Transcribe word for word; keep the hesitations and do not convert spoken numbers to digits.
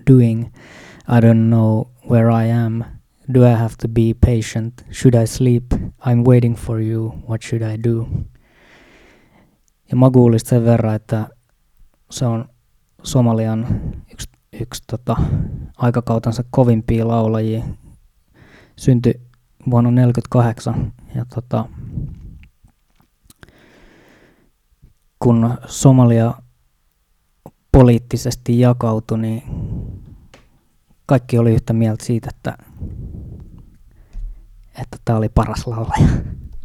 doing? I don't know where I am. Do I have to be patient? Should I sleep? I'm waiting for you. What should I do? Ja Maguulista sen verran, että se on Somalian yksi, yksi tota, aikakautensa kovimpia laulajia. Syntyi vuonna neljäkymmentäkahdeksan. Ja tota, kun Somalia poliittisesti jakautui, niin kaikki oli yhtä mieltä siitä, että että tämä oli paras laulaja.